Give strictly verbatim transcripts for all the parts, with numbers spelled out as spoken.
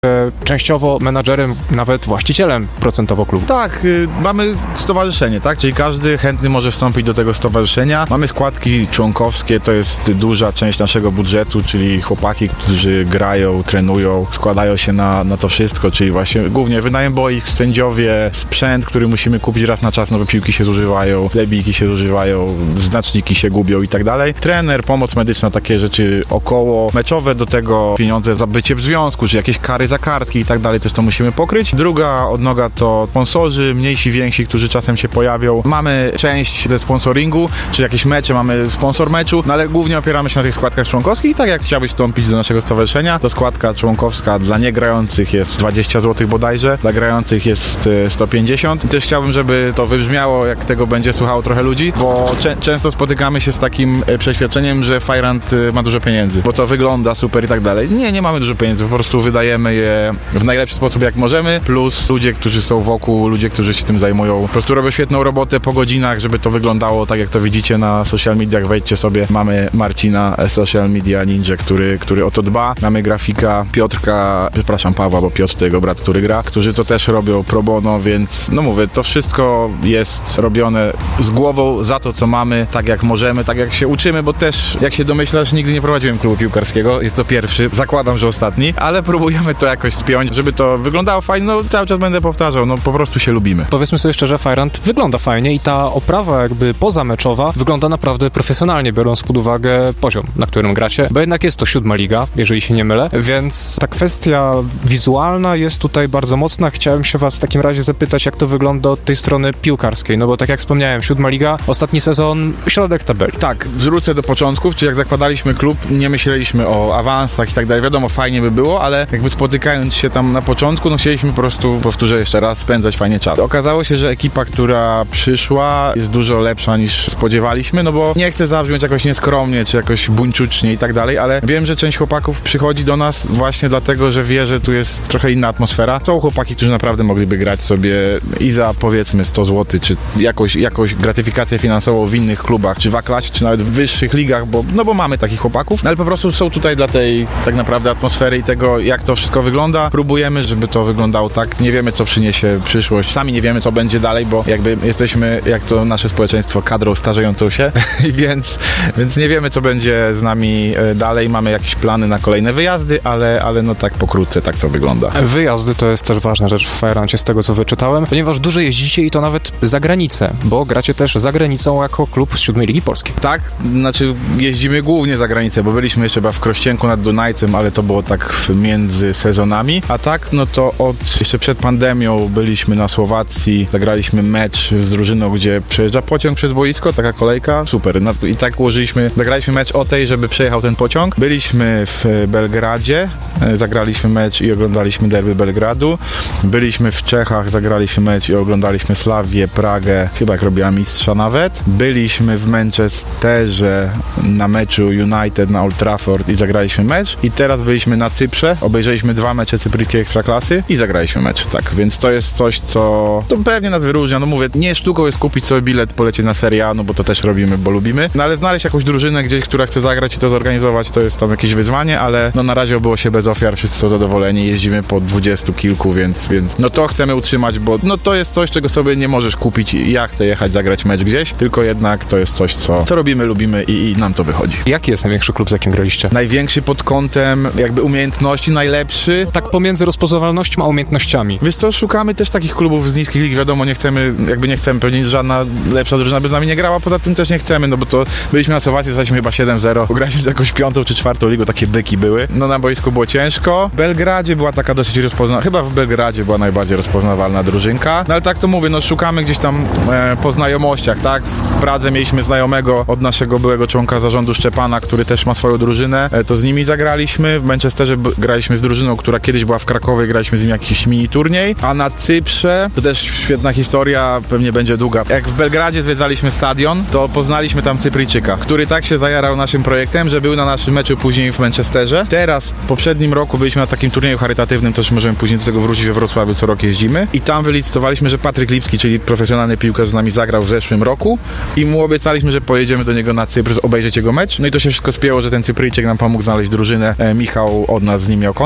częściowo menadżerem, nawet właścicielem procentowo klubu. Tak, y, mamy stowarzyszenie, tak? Czyli każdy chętny może wstąpić do tego stowarzyszenia. Mamy składki członkowskie, to jest duża część naszego budżetu, czyli chłopaki, którzy grają, trenują, składają się na, na to wszystko, czyli właśnie głównie wynajem boisk, sędziowie, sprzęt, który musimy kupić raz na czas, nowe piłki się zużywają, lebijki się zużywają, znaczniki się gubią i tak dalej. Trener, pomoc medyczna, takie rzeczy około meczowe, do tego pieniądze za bycie w związku, czy jakieś kary za kartki i tak dalej, też to musimy pokryć. Druga odnoga to sponsorzy, mniejsi, więksi, którzy czasem się pojawią. Mamy część ze sponsoringu, czy jakieś mecze, mamy sponsor meczu, no ale głównie opieramy się na tych składkach członkowskich i tak jak chciałbyś wstąpić do naszego stowarzyszenia, to składka członkowska dla niegrających jest dwadzieścia złotych bodajże, dla grających jest sto pięćdziesiąt. I też chciałbym, żeby to wybrzmiało, jak tego będzie słuchało trochę ludzi, bo cze- często spotykamy się z takim przeświadczeniem, że Fajrant ma dużo pieniędzy, bo to wygląda super i tak dalej. Nie, nie mamy dużo pieniędzy, po prostu wydajemy je w najlepszy sposób jak możemy, plus ludzie, którzy są wokół, ludzie, którzy się tym zajmują, po prostu robią świetną robotę po godzinach, żeby to wyglądało tak, jak to widzicie na social mediach. Wejdźcie sobie, mamy Marcina, Social Media Ninja, który, który o to dba, mamy grafika Piotrka, przepraszam, Pawła, bo Piotr to jego brat, który gra, którzy to też robią pro bono, więc no mówię, to wszystko jest robione z głową za to, co mamy, tak jak możemy, tak jak się uczymy, bo też, jak się domyślasz, nigdy nie prowadziłem klubu piłkarskiego, jest to pierwszy, zakładam, że ostatni, ale próbujemy to jakoś spiąć, żeby to wyglądało fajnie, no cały czas będę powtarzał, no po prostu się lubimy. Powiedzmy sobie szczerze, Fajrant wygląda fajnie i ta oprawa jakby pozameczowa wygląda naprawdę profesjonalnie, biorąc pod uwagę poziom, na którym gracie, bo jednak jest to siódma liga, jeżeli się nie mylę, więc ta kwestia wizualna jest tutaj bardzo mocna. Chciałem się was w takim razie zapytać, jak to wygląda od tej strony piłkarskiej, no bo tak jak wspomniałem, siódma liga, ostatni sezon, środek tabeli. Tak, wrócę do początków, czyli jak zakładaliśmy klub, nie myśleliśmy o awansach i tak dalej, wiadomo, fajnie by było, ale jakby spotykając się tam na początku, no chcieliśmy po prostu, powtórzę jeszcze raz, spędzać fajnie czas. Okazało się, że ekipa, która przyszła, jest dużo lepsza niż spodziewaliśmy, no bo nie chcę zabrzmieć jakoś nieskromnie, czy jakoś buńczucznie i tak dalej, ale wiem, że część chłopaków przychodzi do nas właśnie dlatego, że wie, że tu jest trochę inna atmosfera. Są chłopaki, którzy naprawdę mogliby grać sobie i za powiedzmy sto złotych, czy jakąś, jakąś gratyfikację finansową w innych klubach, czy w A-klasie, czy nawet w wyższych ligach, bo, no bo mamy takich chłopaków, ale po prostu są tutaj dla tej tak naprawdę atmosfery i tego, jak to wszystko wygląda. Próbujemy, żeby to wyglądało tak. Nie wiemy, co przyniesie przyszłość. Sami nie wiemy, co będzie dalej, bo jakby jesteśmy, jak to nasze społeczeństwo, kadrą starzejącą się, więc, więc nie wiemy, co będzie z nami dalej. Mamy jakieś plany na kolejne wyjazdy, ale, ale no tak pokrótce tak to wygląda. Wyjazdy to jest też ważna rzecz w Fajrancie, z tego co wyczytałem, ponieważ dużo jeździcie i to nawet za granicę, bo gracie też za granicą jako klub z siódmej Ligi Polskiej. Tak, znaczy jeździmy głównie za granicę, bo byliśmy jeszcze chyba w Krościenku nad Dunajcem, ale to było tak między sezonami, a tak, no to od jeszcze przed pandemią byliśmy na Słowacji, zagraliśmy mecz z drużyną, gdzie przejeżdża pociąg przez boisko, taka kolejka, super. No, i tak ułożyliśmy, zagraliśmy mecz o tej, żeby przejechał ten pociąg. Byliśmy w Belgradzie, zagraliśmy mecz i oglądaliśmy derby Belgradu. Byliśmy w Czechach, zagraliśmy mecz i oglądaliśmy Slawię, Pragę, chyba jak robiła mistrza nawet. Byliśmy w Manchesterze na meczu United na Old Trafford i zagraliśmy mecz. I teraz byliśmy na Cyprze, obejrzeliśmy dwa mecze cypryjskiej ekstraklasy i zagraliśmy mecz, tak. Więc to jest coś, co to pewnie nas wyróżnia. No mówię, nie sztuką jest kupić sobie bilet, polecieć na Serie A, no bo to też robimy, bo lubimy. No ale znaleźć jakąś drużynę gdzieś, która chce zagrać i to zorganizować, to jest tam jakieś wyzwanie, ale no na razie obyło się bez ofiar, wszyscy są zadowoleni, jeździmy po dwudziestu kilku, więc, więc no to chcemy utrzymać, bo no to jest coś, czego sobie nie możesz kupić. Ja chcę jechać, zagrać mecz gdzieś, tylko jednak to jest coś, co, co robimy, lubimy i, i nam to wychodzi. Jaki jest największy klub, z jakim graliście? Największy pod kątem jakby umiejętności, najlepszy. Tak pomiędzy rozpoznawalnością a umiejętnościami. Wiesz co, szukamy też takich klubów z niskich lig, wiadomo, nie chcemy, jakby nie chcemy, pewnie żadna lepsza drużyna by z nami nie grała, poza tym też nie chcemy, no bo to byliśmy na Słowacji, zostaliśmy chyba siedem zero, graliśmy z jakąś piątą czy czwartą ligą, takie byki były. No na boisku było ciężko. W Belgradzie była taka dosyć rozpoznawalna, chyba w Belgradzie była najbardziej rozpoznawalna drużynka, no ale tak to mówię, no szukamy gdzieś tam e, po znajomościach, tak? W Pradze mieliśmy znajomego od naszego byłego członka zarządu Szczepana, który też ma swoją drużynę, e, to z nimi zagraliśmy. W Manchesterze b- graliśmy z drużyną, która kiedyś była w Krakowie, graliśmy z nim jakiś mini turniej, a na Cyprze, to też świetna historia, pewnie będzie długa. Jak w Belgradzie zwiedzaliśmy stadion, to poznaliśmy tam Cypryjczyka, który tak się zajarał naszym projektem, że był na naszym meczu później w Manchesterze. Teraz, w poprzednim roku byliśmy na takim turnieju charytatywnym, też możemy później do tego wrócić, we Wrocławiu co rok jeździmy i tam wylicytowaliśmy, że Patryk Lipski, czyli profesjonalny piłkarz, z nami zagrał w zeszłym roku i mu obiecaliśmy, że pojedziemy do niego na Cypr, obejrzeć jego mecz. No i to się wszystko spięło, że ten Cypryjczyk nam pomógł znaleźć drużynę. E, Michał od nas z nim miał kontakt. Patryk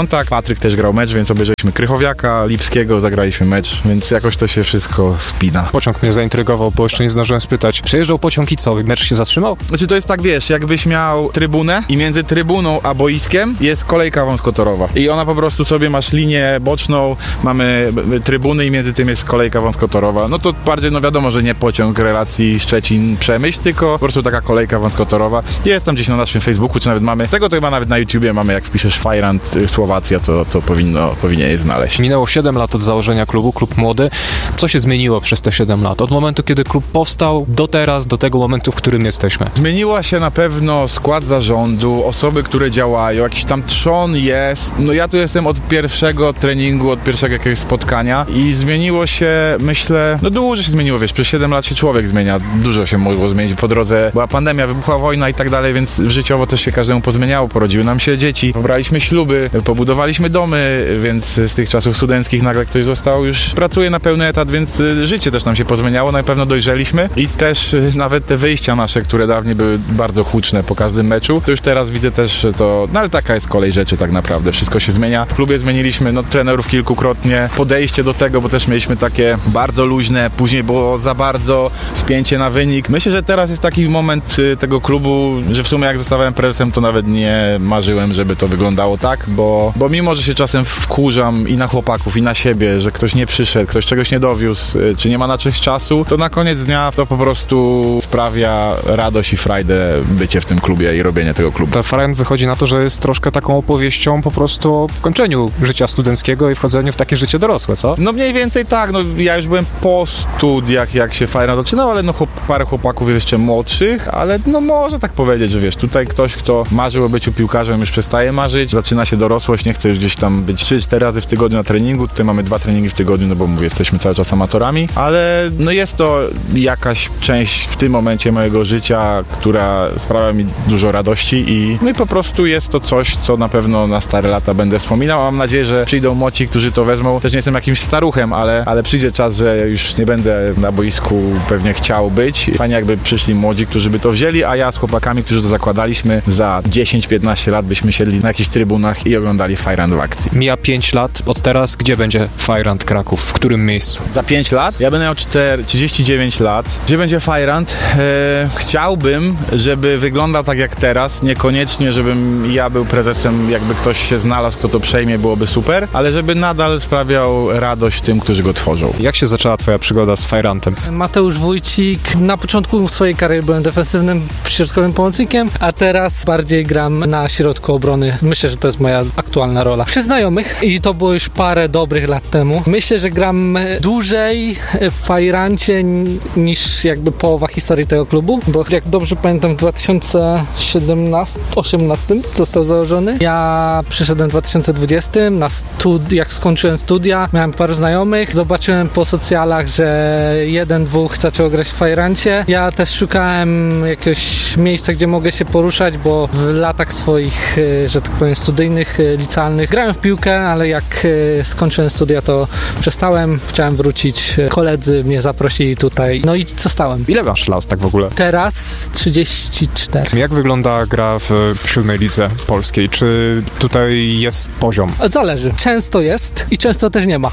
Patryk też grał mecz, więc obejrzeliśmy Krychowiaka, Lipskiego, zagraliśmy mecz, więc jakoś to się wszystko spina. Pociąg mnie zaintrygował, bo jeszcze nie zdążyłem spytać. Przejeżdżał pociąg i co? Mecz się zatrzymał? Znaczy to jest tak, wiesz, jakbyś miał trybunę i między trybuną a boiskiem jest kolejka wąskotorowa. I ona po prostu sobie masz linię boczną, mamy trybuny i między tym jest kolejka wąskotorowa. No to bardziej, no wiadomo, że nie pociąg relacji Szczecin-Przemyśl, tylko po prostu taka kolejka wąskotorowa. Jest tam gdzieś na naszym Facebooku, czy nawet mamy, tego to chyba nawet na YouTubie mamy, jak wpiszesz Fajrant Słowacja, to, to powinno, powinien je znaleźć. Minęło siedem lat od założenia klubu, klub młody. Co się zmieniło przez te siedem lat? Od momentu, kiedy klub powstał, do teraz, do tego momentu, w którym jesteśmy. Zmieniła się na pewno skład zarządu, osoby, które działają, jakiś tam trzon jest. No ja tu jestem od pierwszego treningu, od pierwszego jakiegoś spotkania i zmieniło się, myślę, no dużo się zmieniło, wiesz, przez siedem lat się człowiek zmienia, dużo się mogło zmienić po drodze. Była pandemia, wybuchła wojna i tak dalej, więc życiowo też się każdemu pozmieniało, porodziły nam się dzieci, pobraliśmy śluby, pobudowaliśmy domy, więc z tych czasów studenckich nagle ktoś został, już pracuje na pełny etat, więc życie też nam się pozmieniało, na pewno dojrzeliśmy i też nawet te wyjścia nasze, które dawniej były bardzo huczne po każdym meczu, to już teraz widzę też, że to, no ale taka jest kolej rzeczy tak naprawdę, wszystko się zmienia. W klubie zmieniliśmy, no trenerów kilkukrotnie, podejście do tego, bo też mieliśmy takie bardzo luźne, później było za bardzo spięcie na wynik. Myślę, że teraz jest taki moment tego klubu, że w sumie jak zostawałem prezesem, to nawet nie marzyłem, żeby to wyglądało tak, bo, bo mimo, że się czasem wkurzam i na chłopaków, i na siebie, że ktoś nie przyszedł, ktoś czegoś nie dowiózł, czy nie ma na coś czasu, to na koniec dnia to po prostu sprawia radość i frajdę bycie w tym klubie i robienie tego klubu. Ta Fajrant wychodzi na to, że jest troszkę taką opowieścią po prostu o kończeniu życia studenckiego i wchodzeniu w takie życie dorosłe, co? No mniej więcej tak, no ja już byłem po studiach, jak się Fajrant zaczynał, ale no chłop, parę chłopaków jest jeszcze młodszych, ale no może tak powiedzieć, że wiesz, tutaj ktoś, kto marzył o byciu piłkarzem, już przestaje marzyć, zaczyna się dorosłość, nie chce już gdzieś tam być trzy cztery razy w tygodniu na treningu, tutaj mamy dwa treningi w tygodniu, no bo mówię, jesteśmy cały czas amatorami, ale no jest to jakaś część w tym momencie mojego życia, która sprawia mi dużo radości i no i po prostu jest to coś, co na pewno na stare lata będę wspominał, a mam nadzieję, że przyjdą młodzi, którzy to wezmą. Też nie jestem jakimś staruchem, ale, ale przyjdzie czas, że już nie będę na boisku pewnie chciał być. Fajnie jakby przyszli młodzi, którzy by to wzięli, a ja z chłopakami, którzy to zakładaliśmy, za dziesięć piętnaście lat byśmy siedli na jakichś trybunach i oglądali Fajrant w akcji. Mija pięć lat od teraz. Gdzie będzie Fajrant Kraków? W którym miejscu? Za pięć lat? Ja będę miał trzydzieści dziewięć lat. Gdzie będzie Fajrant? Eee, chciałbym, żeby wyglądał tak jak teraz. Niekoniecznie, żebym ja był prezesem, jakby ktoś się znalazł, kto to przejmie, byłoby super, ale żeby nadal sprawiał radość tym, którzy go tworzą. Jak się zaczęła twoja przygoda z Fajrantem? Mateusz Wójcik. Na początku swojej kariery byłem defensywnym, środkowym pomocnikiem, a teraz bardziej gram na środku obrony. Myślę, że to jest moja aktualna rola. Przy znajomych i to było już parę dobrych lat temu. Myślę, że gram dłużej w Fajrancie niż jakby połowa historii tego klubu, bo jak dobrze pamiętam w dwa tysiące siedemnastym osiemnastym został założony. Ja przyszedłem w dwa tysiące dwudziestym na studi- jak skończyłem studia, miałem paru znajomych, zobaczyłem po socjalach, że jeden, dwóch zaczęło grać w Fajrancie. Ja też szukałem jakiegoś miejsca, gdzie mogę się poruszać, bo w latach swoich, że tak powiem, studyjnych, licealnych grałem w piłkę, ale jak skończyłem studia, to przestałem, chciałem wrócić. Koledzy mnie zaprosili tutaj, no i zostałem. Ile masz lat tak w ogóle? Teraz trzydzieści cztery. Jak wygląda gra w siódmej lidze polskiej? Czy tutaj jest poziom? Zależy. Często jest i często też nie ma.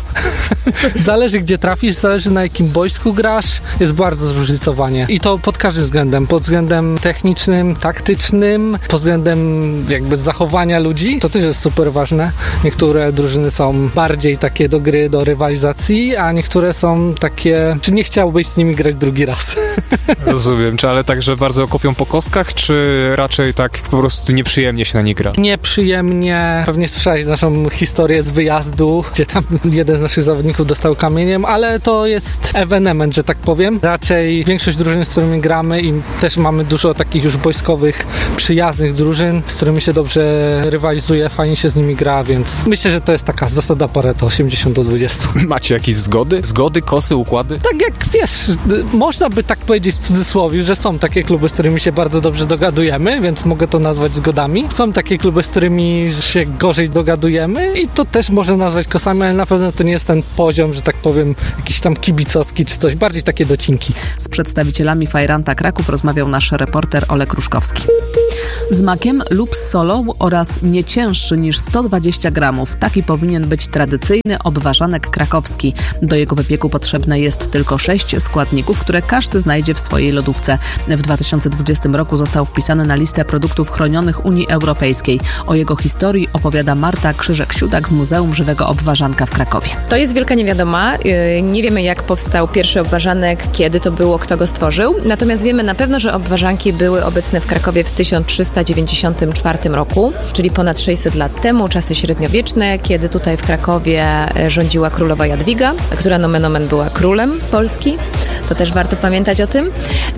Zależy, gdzie trafisz, zależy, na jakim boisku grasz. Jest bardzo zróżnicowanie. I to pod każdym względem. Pod względem technicznym, taktycznym, pod względem jakby zachowania ludzi. To też jest super ważne. Niektóre drużyny są bardziej takie do gry, do rywalizacji, a niektóre są takie, czy nie chciałbyś z nimi grać drugi raz. Rozumiem. Czy ale tak, że bardzo kopią po kostkach, czy raczej tak po prostu nieprzyjemnie się na nich gra? Nieprzyjemnie. Pewnie słyszałeś naszą historię z wyjazdu, gdzie tam jeden z naszych zawodników dostał kamieniem, ale to jest ewenement, że tak powiem. Raczej większość drużyn, z którymi gramy i też mamy dużo takich już boiskowych, przyjaznych drużyn, z którymi się dobrze rywalizuje, fajnie się z nimi gra, więc myślę, że to jest taka zasada Pareto, osiemdziesiąt do dwudziestu. Macie jakieś zgody? Zgody, kosy, układy? Tak jak, wiesz, można by tak powiedzieć w cudzysłowie, że są takie kluby, z którymi się bardzo dobrze dogadujemy, więc mogę to nazwać zgodami. Są takie kluby, z którymi się gorzej dogadujemy i to też można nazwać kosami, ale na pewno to nie jest ten poziom, że tak powiem, jakiś tam kibicowski czy coś, bardziej takie docinki. Z przedstawicielami Fajranta Kraków rozmawiał nasz reporter Olek Ruszkowski. z makiem lub z solą oraz nie cięższy niż sto dwadzieścia gramów. Taki powinien być tradycyjny obwarzanek krakowski. Do jego wypieku potrzebne jest tylko sześć składników, które każdy znajdzie w swojej lodówce. W dwa tysiące dwudziestym roku został wpisany na listę produktów chronionych Unii Europejskiej. O jego historii opowiada Marta Krzyżek-Siudak z Muzeum Żywego Obwarzanka w Krakowie. To jest wielka niewiadoma. Nie wiemy, jak powstał pierwszy obwarzanek, kiedy to było, kto go stworzył. Natomiast wiemy na pewno, że obwarzanki były obecne w Krakowie w tysiąc trzysta dziewięćdziesiątym czwartym roku, czyli ponad sześćset lat temu, czasy średniowieczne, kiedy tutaj w Krakowie rządziła królowa Jadwiga, która nomen omen była królem Polski. To też warto pamiętać o tym.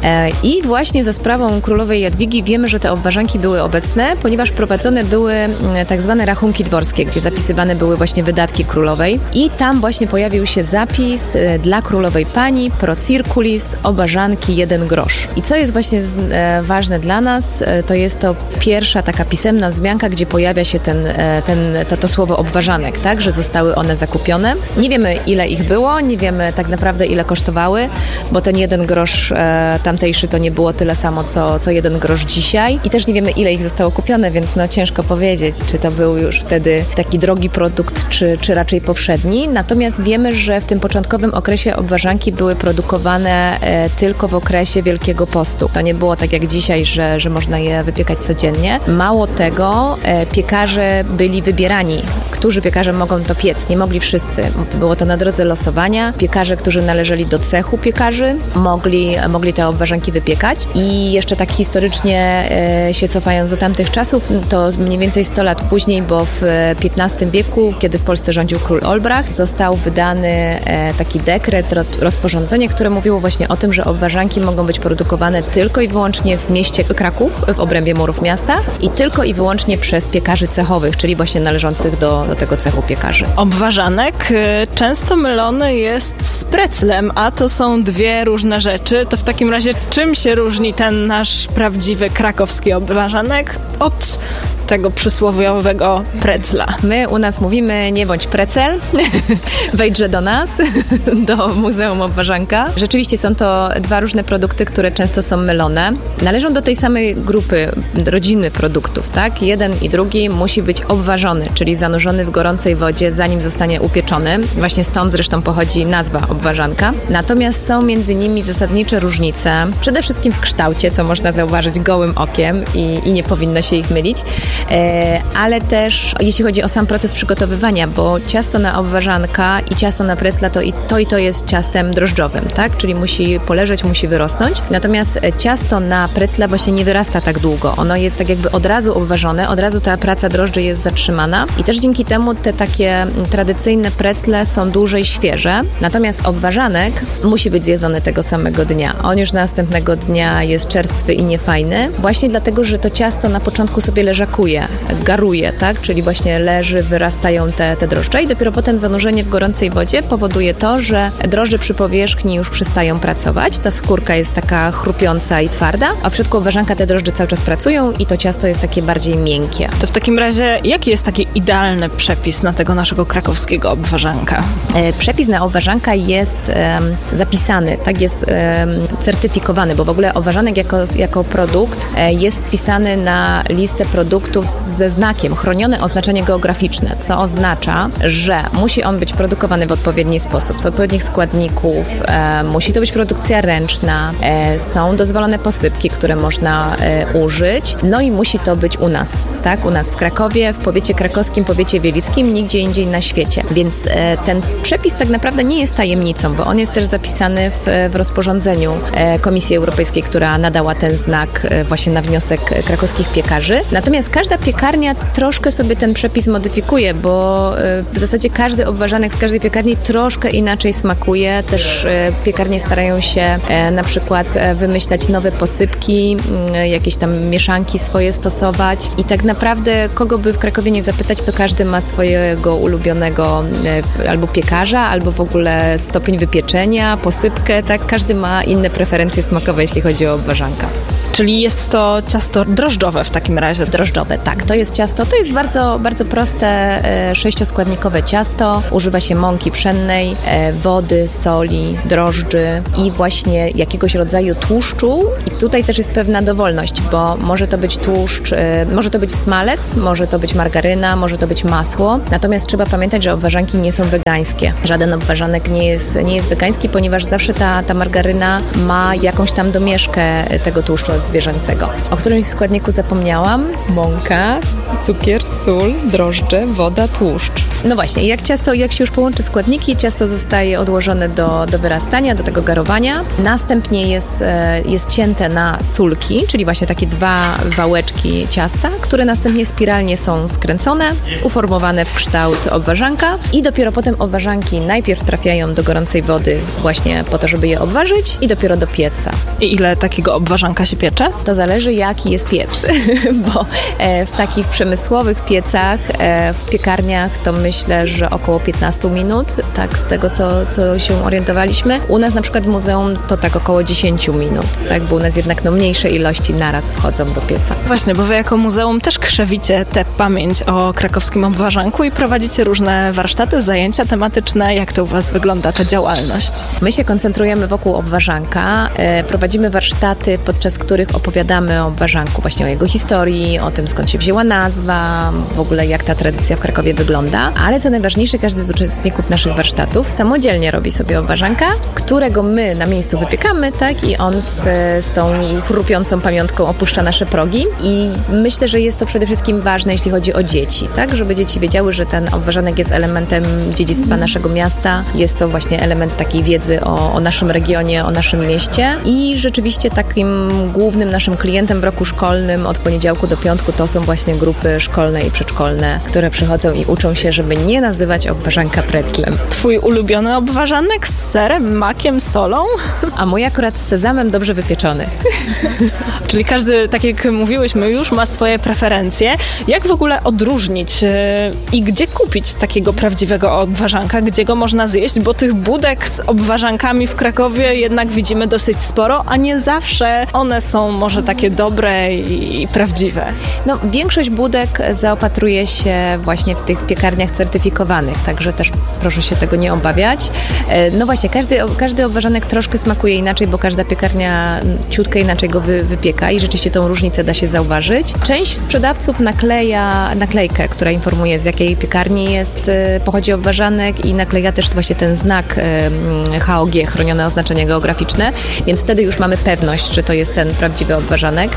I właśnie za sprawą królowej Jadwigi wiemy, że te obwarzanki były obecne, ponieważ prowadzone były tak zwane rachunki dworskie, gdzie zapisywane były właśnie wydatki królowej. I tam właśnie pojawił się zapis dla królowej pani pro circulis obwarzanki jeden grosz. I co jest właśnie ważne dla nas, to jest to pierwsza taka pisemna wzmianka, gdzie pojawia się ten, ten, to, to słowo obwarzanek, tak, że zostały one zakupione. Nie wiemy, ile ich było, nie wiemy tak naprawdę, ile kosztowały, bo ten jeden grosz e, tamtejszy to nie było tyle samo, co, co jeden grosz dzisiaj. I też nie wiemy, ile ich zostało kupione, więc no ciężko powiedzieć, czy to był już wtedy taki drogi produkt, czy, czy raczej powszedni. Natomiast wiemy, że w tym początkowym okresie obwarzanki były produkowane e, tylko w okresie Wielkiego Postu. To nie było tak jak dzisiaj, że, że można je wypiekać codziennie. Mało tego, e, piekarze byli wybierani. Którzy piekarze mogą to piec? Nie mogli wszyscy. Było to na drodze losowania. Piekarze, którzy należeli do cechu piekarzy, mogli, mogli te obwarzanki wypiekać. I jeszcze tak historycznie e, się cofając do tamtych czasów, to mniej więcej sto lat później, bo w piętnastym wieku, kiedy w Polsce rządził król Olbracht, został wydany e, taki dekret, ro, rozporządzenie, które mówiło właśnie o tym, że obwarzanki mogą być produkowane tylko i wyłącznie w mieście Kraków, w obrębie murów miasta i tylko i wyłącznie przez piekarzy cechowych, czyli właśnie należących do, do tego cechu piekarzy. Obwarzanek y, często mylony jest z preclem, a to są dwie różne rzeczy. To w takim razie czym się różni ten nasz prawdziwy krakowski obwarzanek od tego przysłowiowego precla? My u nas mówimy nie bądź precel, wejdźże do nas, do Muzeum Obwarzanka. Rzeczywiście są to dwa różne produkty, które często są mylone. Należą do tej samej grupy, rodziny produktów, tak? Jeden i drugi musi być obważony, czyli zanurzony w gorącej wodzie, zanim zostanie upieczony. Właśnie stąd zresztą pochodzi nazwa obwarzanka. Natomiast są między nimi zasadnicze różnice, przede wszystkim w kształcie, co można zauważyć gołym okiem i, i nie powinno się ich mylić. Ale też jeśli chodzi o sam proces przygotowywania, bo ciasto na obwarzanka i ciasto na precla to i to, i to jest ciastem drożdżowym, tak? Czyli musi poleżeć, musi wyrosnąć. Natomiast ciasto na precla właśnie nie wyrasta tak długo. Ono jest tak jakby od razu obważone, od razu ta praca drożdży jest zatrzymana i też dzięki temu te takie tradycyjne precle są dłużej świeże. Natomiast obwarzanek musi być zjedzony tego samego dnia. On już następnego dnia jest czerstwy i niefajny, właśnie dlatego, że to ciasto na początku sobie leżakuje, garuje, tak? Czyli właśnie leży, wyrastają te, te drożdże i dopiero potem zanurzenie w gorącej wodzie powoduje to, że drożdże przy powierzchni już przestają pracować, ta skórka jest taka chrupiąca i twarda, a w środku obwarzanka te drożdże cały czas pracują i to ciasto jest takie bardziej miękkie. To w takim razie jaki jest taki idealny przepis na tego naszego krakowskiego obwarzanka? E, przepis na obwarzanka jest e, zapisany, tak, jest e, certyfikowany, bo w ogóle obwarzanek jako, jako produkt e, jest wpisany na listę produktów ze znakiem, chronione oznaczenie geograficzne, co oznacza, że musi on być produkowany w odpowiedni sposób, z odpowiednich składników, e, musi to być produkcja ręczna, e, są dozwolone posypki, które można e, użyć, no i musi to być u nas, tak, u nas w Krakowie, w powiecie krakowskim, powiecie wielickim, nigdzie indziej na świecie, więc e, ten przepis tak naprawdę nie jest tajemnicą, bo on jest też zapisany w, w rozporządzeniu e, Komisji Europejskiej, która nadała ten znak e, właśnie na wniosek krakowskich piekarzy. Natomiast każda piekarnia troszkę sobie ten przepis modyfikuje, bo w zasadzie każdy obwarzanek w każdej piekarni troszkę inaczej smakuje. Też piekarnie starają się na przykład wymyślać nowe posypki, jakieś tam mieszanki swoje stosować i tak naprawdę kogo by w Krakowie nie zapytać, to każdy ma swojego ulubionego albo piekarza, albo w ogóle stopień wypieczenia, posypkę, tak? Każdy ma inne preferencje smakowe, jeśli chodzi o obwarzanka. Czyli jest to ciasto drożdżowe w takim razie? Drożdżowe, tak. To jest ciasto, to jest bardzo, bardzo proste, e, sześcioskładnikowe ciasto. Używa się mąki pszennej, e, wody, soli, drożdży i właśnie jakiegoś rodzaju tłuszczu. I tutaj też jest pewna dowolność, bo może to być tłuszcz, e, może to być smalec, może to być margaryna, może to być masło. Natomiast trzeba pamiętać, że obwarzanki nie są wegańskie. Żaden obwarzanek nie jest, nie jest wegański, ponieważ zawsze ta, ta margaryna ma jakąś tam domieszkę tego tłuszczu zwierzęcego. O którymś składniku zapomniałam. Mąka, cukier, sól, drożdże, woda, tłuszcz. No właśnie, jak ciasto, jak się już połączy składniki, ciasto zostaje odłożone do, do wyrastania, do tego garowania. Następnie jest, jest cięte na sulki, czyli właśnie takie dwa wałeczki ciasta, które następnie spiralnie są skręcone, uformowane w kształt obwarzanka i dopiero potem obwarzanki najpierw trafiają do gorącej wody właśnie po to, żeby je obważyć i dopiero do pieca. I ile takiego obwarzanka się piecze? To zależy, jaki jest piec, bo w takich przemysłowych piecach, w piekarniach to myślę, że około piętnaście minut, tak z tego, co, co się orientowaliśmy. U nas na przykład w muzeum to tak około dziesięć minut, tak, bo u nas jednak no, mniejsze ilości naraz wchodzą do pieca. Właśnie, bo wy jako muzeum też krzewicie tę pamięć o krakowskim obwarzanku i prowadzicie różne warsztaty, zajęcia tematyczne. Jak to u was wygląda ta działalność? My się koncentrujemy wokół obwarzanka, prowadzimy warsztaty, podczas których opowiadamy o obwarzanku, właśnie o jego historii, o tym, skąd się wzięła nazwa, w ogóle jak ta tradycja w Krakowie wygląda, ale co najważniejsze, każdy z uczestników naszych warsztatów samodzielnie robi sobie obwarzanka, którego my na miejscu wypiekamy, tak, i on z, z tą chrupiącą pamiątką opuszcza nasze progi i myślę, że jest to przede wszystkim ważne, jeśli chodzi o dzieci, tak, żeby dzieci wiedziały, że ten obwarzanek jest elementem dziedzictwa naszego miasta, jest to właśnie element takiej wiedzy o, o naszym regionie, o naszym mieście i rzeczywiście takim głównym naszym klientem w roku szkolnym od poniedziałku do piątku to są właśnie grupy szkolne i przedszkolne, które przychodzą i uczą się, żeby nie nazywać obwarzanka preclem. Twój ulubiony obwarzanek z serem, makiem, solą? A mój akurat z sezamem dobrze wypieczony. Czyli każdy, tak jak mówiłyśmy, już ma swoje preferencje. Jak w ogóle odróżnić yy, i gdzie kupić takiego prawdziwego obwarzanka? Gdzie go można zjeść? Bo tych budek z obwarzankami w Krakowie jednak widzimy dosyć sporo, a nie zawsze one są może takie dobre i, i prawdziwe. No, większość budek zaopatruje się właśnie w tych piekarniach certyfikowanych, także też proszę się tego nie obawiać. No właśnie, każdy, każdy obwarzanek troszkę smakuje inaczej, bo każda piekarnia ciutkę inaczej go wy, wypieka i rzeczywiście tą różnicę da się zauważyć. Część sprzedawców nakleja naklejkę, która informuje, z jakiej piekarni jest, pochodzi obwarzanek i nakleja też właśnie ten znak H O G, chronione oznaczenie geograficzne, więc wtedy już mamy pewność, że to jest ten prawdziwy obwarzanek.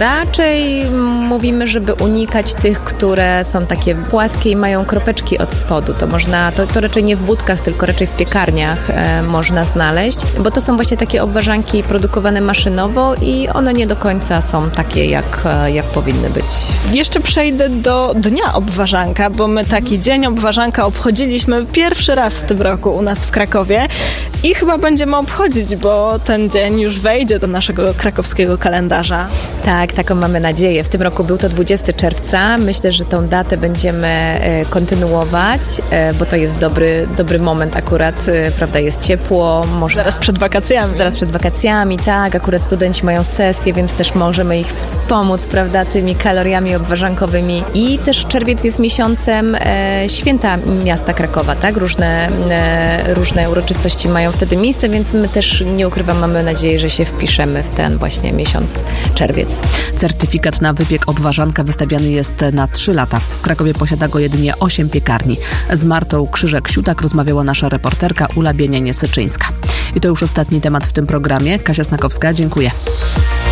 Raczej mówimy, żeby unikać tych, które są takie płaskie i mają kropeczki od spodu. To można, to, to raczej nie w budkach, tylko raczej w piekarniach e, można znaleźć, bo to są właśnie takie obwarzanki produkowane maszynowo i one nie do końca są takie, jak, jak powinny być. Jeszcze przejdę do Dnia Obwarzanka, bo my taki Dzień Obwarzanka obchodziliśmy pierwszy raz w tym roku u nas w Krakowie i chyba będziemy obchodzić, bo ten dzień już wejdzie do naszego krakowskiego kalendarza. Tak, taką mamy nadzieję. W tym roku był to dwudziestego czerwca. Myślę, że tą datę będziemy kontynuować, bo to jest dobry, dobry moment akurat, prawda, jest ciepło. Może... Zaraz przed wakacjami. Zaraz przed wakacjami, tak. Akurat studenci mają sesję, więc też możemy ich wspomóc, prawda, tymi kaloriami obwarzankowymi. I też czerwiec jest miesiącem e, święta miasta Krakowa, tak? Różne, e, różne uroczystości mają wtedy miejsce, więc my też, nie ukrywam, mamy nadzieję, że się wpiszemy w ten właśnie miesiąc czerwiec. Certyfikat na wypiek obwarzanka wystawiany jest na trzy lata. W Krakowie posiada go jedynie osiem piekarni. Z Martą Krzyżek-Siutak rozmawiała nasza reporterka Ula Bienianie-Syczyńska. I to już ostatni temat w tym programie. Kasia Snakowska, dziękuję.